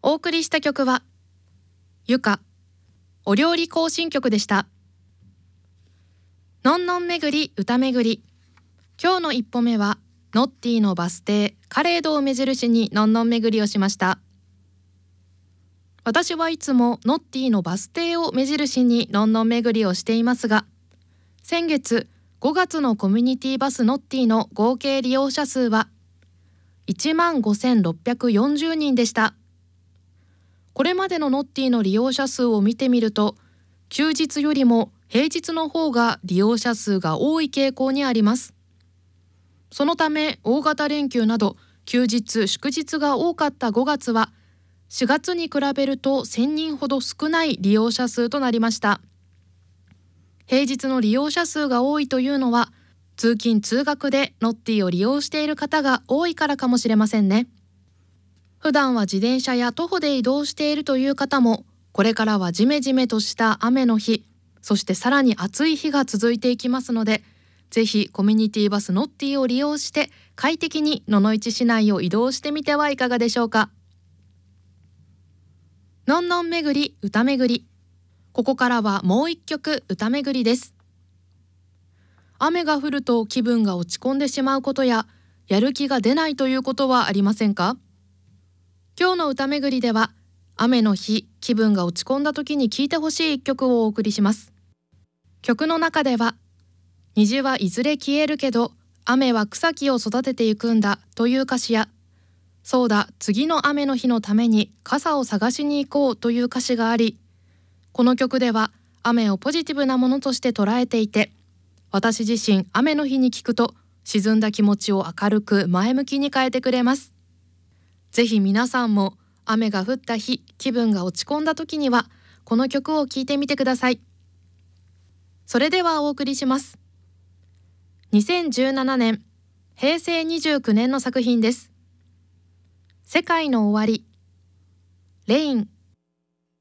お送りした曲はゆかお料理行進曲でした。のんのん巡り歌巡り、今日の一歩目はノッティのバス停カレードを目印にのんのん巡りをしました。私はいつもノッティのバス停を目印にのんのん巡りをしていますが、先月5月のコミュニティバスノッティの合計利用者数は15,640人でした。これまでのノッティの利用者数を見てみると、休日よりも平日の方が利用者数が多い傾向にあります。そのため大型連休など休日祝日が多かった5月は4月に比べると1000人ほど少ない利用者数となりました。平日の利用者数が多いというのは、通勤通学でノッティを利用している方が多いからかもしれませんね。普段は自転車や徒歩で移動しているという方も、これからはジメジメとした雨の日、そしてさらに暑い日が続いていきますので、ぜひコミュニティバスノッティを利用して快適に野々市市内を移動してみてはいかがでしょうか。のんのん巡り歌巡り、ここからはもう一曲歌巡りです。雨が降ると気分が落ち込んでしまうことや、やる気が出ないということはありませんか？今日の歌巡りでは、雨の日気分が落ち込んだ時に聴いてほしい一曲をお送りします。曲の中では、虹はいずれ消えるけど雨は草木を育てていくんだという歌詞や、そうだ次の雨の日のために傘を探しに行こうという歌詞があり、この曲では雨をポジティブなものとして捉えていて、私自身雨の日に聞くと沈んだ気持ちを明るく前向きに変えてくれます。ぜひ皆さんも雨が降った日、気分が落ち込んだ時にはこの曲を聴いてみてください。それではお送りします。2017年平成29年の作品です。世界の終わり、レイン